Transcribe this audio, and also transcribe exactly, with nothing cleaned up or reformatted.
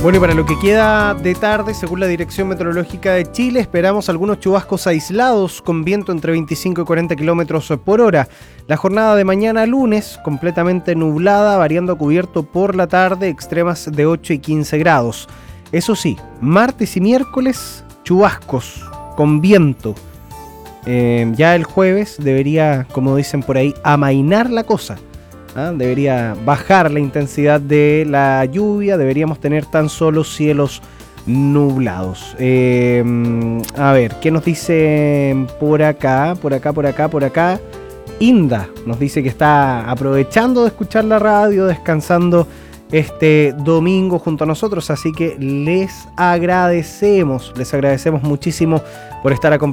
Bueno, y para lo que queda de tarde, según la Dirección Meteorológica de Chile, esperamos algunos chubascos aislados con viento entre veinticinco y cuarenta kilómetros por hora. La jornada de mañana lunes, completamente nublada, variando a cubierto por la tarde, extremas de ocho y quince grados. Eso sí, martes y miércoles, chubascos con viento. Eh, ya el jueves debería, como dicen por ahí, amainar la cosa. ¿Ah? Debería bajar la intensidad de la lluvia, deberíamos tener tan solo cielos nublados. Eh, a ver, ¿qué nos dice por acá? Por acá, por acá, por acá. Inda nos dice que está aprovechando de escuchar la radio, descansando este domingo junto a nosotros, así que les agradecemos, les agradecemos muchísimo por estar acompañados.